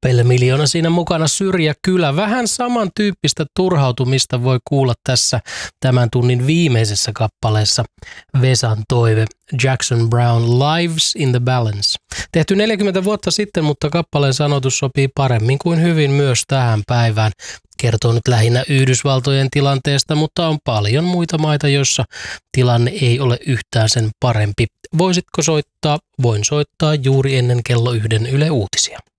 Pelle Miljoona siinä mukana Syrjäkylä. Vähän samantyyppistä turhautumista voi kuulla tässä tämän tunnin viimeisessä kappaleessa Vesan toive. Jackson Browne, Lives in the Balance. Tehty 40 vuotta sitten, mutta kappaleen sanotus sopii paremmin kuin hyvin myös tähän päivään. Kertoo nyt lähinnä Yhdysvaltojen tilanteesta, mutta on paljon muita maita, joissa tilanne ei ole yhtään sen parempi. Voisitko soittaa? Voin soittaa juuri ennen kello 1 Yle Uutisia.